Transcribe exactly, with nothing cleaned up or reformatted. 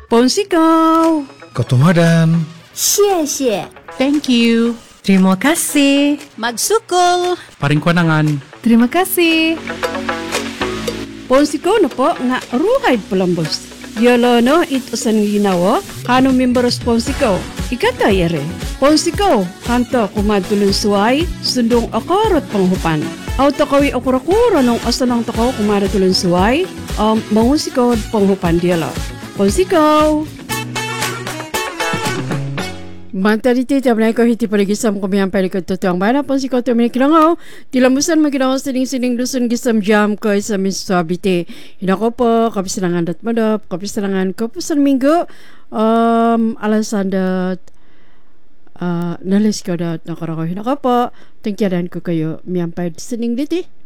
Ponsikaw. Katumadan. 谢谢 Thank you. Terima kasih. Magsukol Paring kwanangan. Terima kasih. Ponsikaw na po nga ruhay Columbus. Yolo no itusan ginawa kano members Ponsikaw. Ikata yere. Ponsikaw kanto kumadulun suway sundong akarot panghupan. Aw takawi akurakura nung asanang takaw kumadulun suway um, mangusikaw panghupan diala. Ponsikaw. Mantariti tabnay ko hiti paligisam ko miyang pelikot tutuang bana pon si koto may kinangaw tilamusan maginaw sining-sining dusun gisam jam ko sa misabiti hinako po kapisalangan dat madap kapisalangan ko pusan minggo um, alasandat uh, nalis ko dat nakarako hinako po tangkiran ko kayo miyang pay sining diti